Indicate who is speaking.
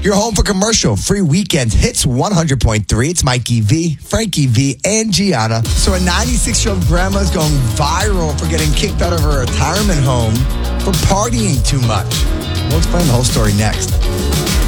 Speaker 1: You're home for commercial-free weekends. Hits 100.3. It's Mikey V, Frankie V, and Gianna. So a 96-year-old grandma is going viral for getting kicked out of her retirement home for partying too much. We'll explain the whole story next.